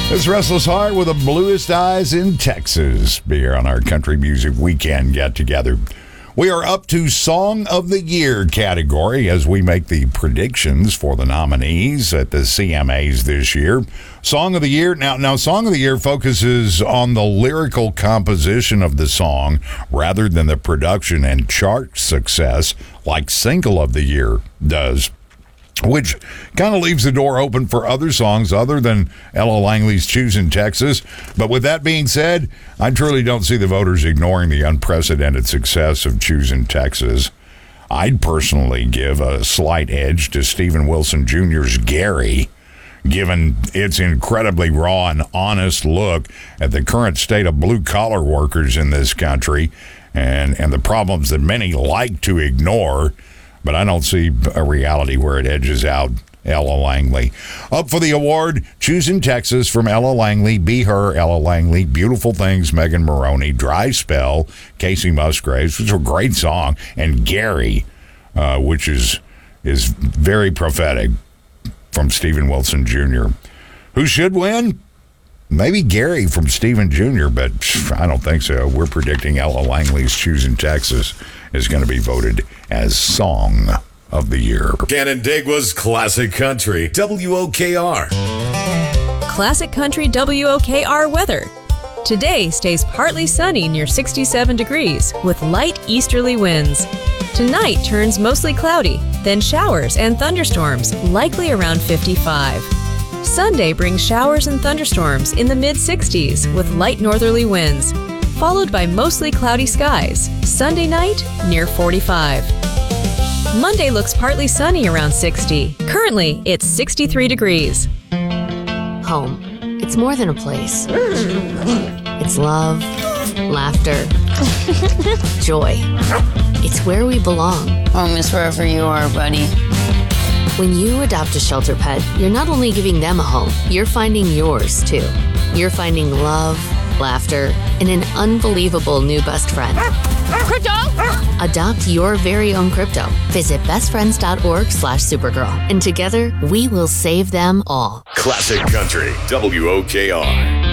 This Restless Heart with the bluest eyes in Texas. Be here on our Country Music Weekend get-together. We are up to Song of the Year category as we make the predictions for the nominees at the CMAs this year. Song of the Year. Now, Song of the Year focuses on the lyrical composition of the song rather than the production and chart success like Single of the Year does, which kind of leaves the door open for other songs other than Ella Langley's Choosing Texas. But with that being said, I truly don't see the voters ignoring the unprecedented success of Choosing Texas. I'd personally give a slight edge to Steven Wilson Jr.'s Gary, given its incredibly raw and honest look at the current state of blue-collar workers in this country and the problems that many like to ignore. But I don't see a reality where it edges out Ella Langley. Up for the award, Choosing Texas from Ella Langley, Be Her, Ella Langley, Beautiful Things, Megan Moroney, Dry Spell, Casey Musgraves, which is a great song, and Gary, which is very prophetic, from Steven Wilson Jr. Who should win? Maybe Gary from Steven Jr., but I don't think so. We're predicting Ella Langley's Choosing Texas is going to be voted as Song of the Year. Canandaigua's Classic Country, WOKR. Classic Country WOKR weather. Today stays partly sunny near 67 degrees with light easterly winds. Tonight turns mostly cloudy, then showers and thunderstorms, likely around 55. Sunday brings showers and thunderstorms in the mid-60s with light northerly winds, followed by mostly cloudy skies. Sunday night, near 45. Monday looks partly sunny around 60. Currently, it's 63 degrees. Home. It's more than a place. It's love, laughter, joy. It's where we belong. Home is wherever you are, buddy. When you adopt a shelter pet, you're not only giving them a home, you're finding yours, too. You're finding love, laughter, and an unbelievable new best friend. Crypto! Adopt your very own crypto. Visit bestfriends.org/Supergirl. And together, we will save them all. Classic Country, WOKR.